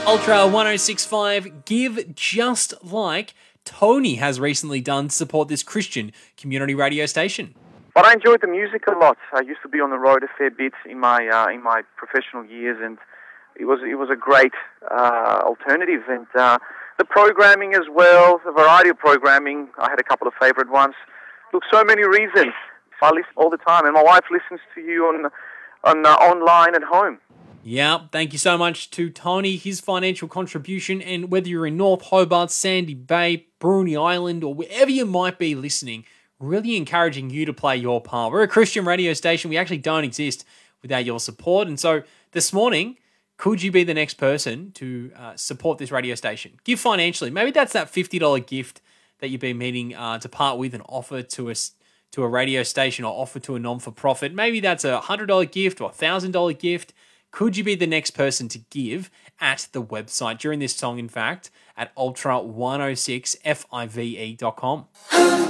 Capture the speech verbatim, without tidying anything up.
Ultra one oh six point five, give just like Tony has recently done to support this Christian community radio station. But I enjoyed the music a lot. I used to be on the road a fair bit in my uh, in my professional years, and it was it was a great uh, alternative. And uh, the programming as well, the variety of programming. I had a couple of favourite ones. Look, so many reasons. I listen all the time, and my wife listens to you on on uh, online at home. Yeah, thank you so much to Tony, his financial contribution, and whether you're in North Hobart, Sandy Bay, Bruny Island, or wherever you might be listening, really encouraging you to play your part. We're a Christian radio station. We actually don't exist without your support. And so this morning, could you be the next person to uh, support this radio station? Give financially. Maybe that's that fifty dollars gift that you've been meaning uh, to part with and offer to us to a radio station or offer to a non-for-profit. Maybe that's a one hundred dollars gift or a one thousand dollars gift. Could you be the next person to give at the website during this song, in fact, at ultra one oh six five dot com?